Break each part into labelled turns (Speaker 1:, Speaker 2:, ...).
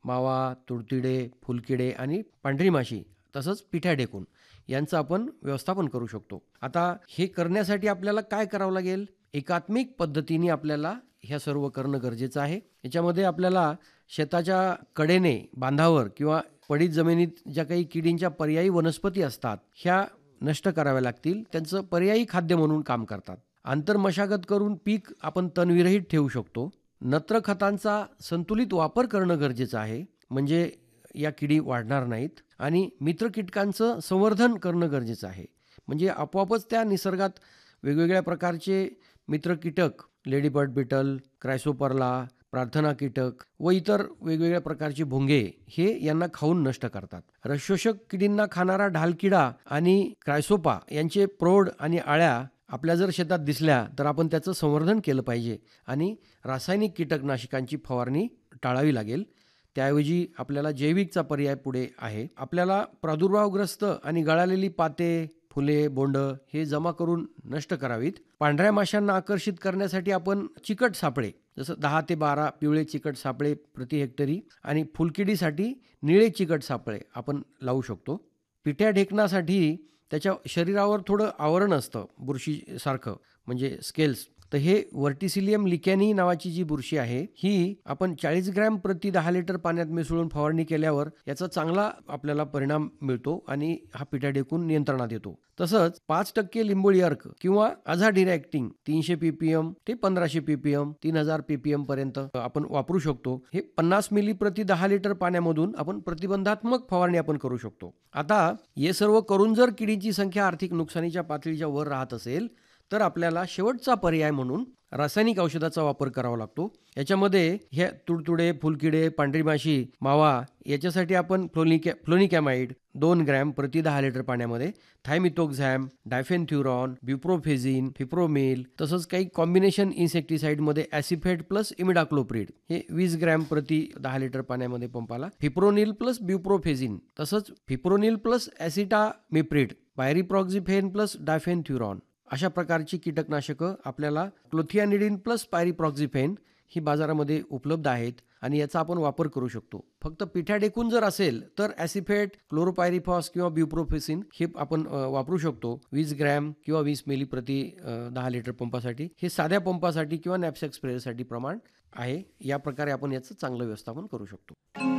Speaker 1: मावा, तुडतुडे, फुलकिडे आणि पांढरी माशी तसंच पिठ्या ढेकूण यांचं आपण व्यवस्थापन करू शकतो. आता हे करण्यासाठी आपल्याला काय करावं लागेल? एकात्मिक पद्धतीने आपल्याला ह्या सर्व करणं गरजेचं आहे. याच्यामध्ये आपल्याला शेताच्या कडेने, बांधावर किंवा पडीत जमिनीत ज्या काही किडींच्या पर्यायी वनस्पती असतात, ह्या नष्ट कराव्या लागतील. त्यांचं पर्यायी खाद्य म्हणून काम करतात. आंतरमशागत करून पीक आपण तणविरहित ठेवू शकतो. नत्र खतांचा संतुलित वापर करणं गरजेचं आहे, म्हणजे या किडी वाढणार नाहीत. आणि मित्र कीटकांचं संवर्धन करणं गरजेचं आहे, म्हणजे आपोआपच त्या निसर्गात वेगवेगळ्या प्रकारचे मित्र कीटक, लेडीबर्ड बीटल, क्रायसोपरला, प्रार्थना कीटक व इतर वेगवेगळ्या प्रकारचे भुंगे हे यांना खाऊन नष्ट करतात. रसशोषक किडींना खाणारा ढालकिडा आणि क्रायसोपा यांचे प्रौढ आणि अळ्या आपल्या जर शेतात दिसल्या तर आपण त्याचं संवर्धन केलं पाहिजे आणि रासायनिक कीटकनाशकांची फवारणी टाळावी लागेल. त्याऐवजी आपल्याला जैविकचा पर्याय पुढे आहे. आपल्याला प्रादुर्भावग्रस्त आणि गळालेली पाते, फुले, बोंड हे जमा करून नष्ट करावीत. पांढऱ्या माशांना आकर्षित करण्यासाठी आपण चिकट सापळे, जसं 10 ते 12 पिवळे चिकट सापळे प्रति हेक्टरी आणि फुलकिडीसाठी निळे चिकट सापळे आपण लावू शकतो. पिठ्या ढेकणासाठी त्याच्या शरीरावर थोडं आवरण असतं बुरशीसारखं, म्हणजे स्केल्स. तर हे व्हर्टिसिलियम लिकॅनी नावाची जी बुरशी आहे, ही आपण 40 ग्रॅम प्रति 10 लिटर पाण्यात मिसळून फवारणी केल्यावर याचा चांगला आपल्याला परिणाम मिळतो आणि हा पिठ्या ढेकूण नियंत्रणात येतो. तसंच 5% लिंबोळी अर्क किंवा अझाडिरॅक्टिंग 300 ppm ते 1500 ppm 3000 ppm पर्यंत आपण वापरू शकतो. हे 50 मिली प्रति 10 लिटर पाण्यामधून आपण प्रतिबंधात्मक फवारणी आपण करू शकतो. आता हे सर्व करून जर किडीची संख्या आर्थिक नुकसानीच्या पातळीच्या वर राहत असेल तर आपल्याला शेवटचा पर्याय म्हणून रासायनिक औषधाचा वापर करावा लागतो. याच्यामध्ये हे तुडतुडे, फुलकिडे, पांढरी माशी, मावा याच्यासाठी आपण फ्लोनिकॅमाइड 2 ग्रॅम प्रति 10 लिटर पाण्यामध्ये, थायमिथोक्झॅम, डायफेनथ्युरॉन, ब्युप्रोफेझिन, फिप्रोमेल तसंच काही कॉम्बिनेशन इन्सेक्टिसाइडमध्ये ॲसिफेट प्लस इमिडाक्लोप्रिड हे 20 ग्रॅम प्रति 10 लिटर पाण्यामध्ये पंपाला, फिप्रोनिल प्लस ब्युप्रोफेझिन तसंच फिप्रोनिल प्लस ॲसिटामिप्रिड, पायरिप्रॉक्झिफेन प्लस डायफेनथ्युरॉन अशा प्रकारची कीटकनाशकं आपल्याला क्लोथियानिडिन प्लस पायरिप्रॉक्झिफेन ही बाजारामध्ये उपलब्ध आहेत आणि याचा आपण वापर करू शकतो. फक्त पिठ्या ढेकूण जर असेल तर ॲसिफेट, क्लोरोपायरिफॉस किंवा ब्युप्रोफेसिन हे आपण वापरू शकतो 20 ग्रॅम किंवा 20 मिली प्रति 10 लिटर पंपासाठी. हे साध्या पंपासाठी किंवा नॅपसॅक स्प्रेसाठी प्रमाण आहे. या प्रकारे आपण याचं चांगलं व्यवस्थापन करू शकतो.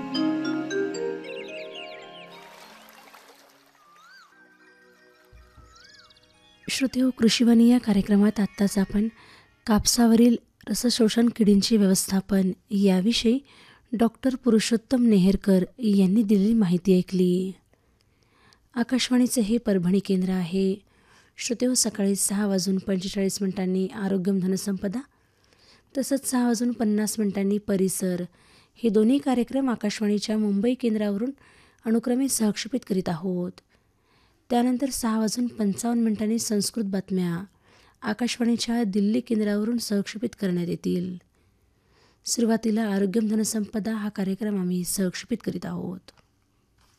Speaker 2: श्रोतेहो, कृषीवाणी या कार्यक्रमात आत्ताच आपण कापसावरील रसशोषण किडींचे व्यवस्थापन याविषयी डॉक्टर पुरुषोत्तम नेहरकर यांनी दिलेली माहिती ऐकली. आकाशवाणीचे हे परभणी केंद्र आहे. श्रोतेहो, सकाळी 6:45 आरोग्यम धनसंपदा तसंच 6:50 परिसर हे दोन्ही कार्यक्रम आकाशवाणीच्या मुंबई केंद्रावरून अनुक्रमे सहक्षेपित करीत आहोत. त्यानंतर 6:55 संस्कृत बातम्या आकाशवाणीच्या दिल्ली केंद्रावरून सहक्षेपित करण्यात येतील. सुरुवातीला आरोग्यम धनसंपदा हा कार्यक्रम आम्ही सहक्षेपित करीत आहोत.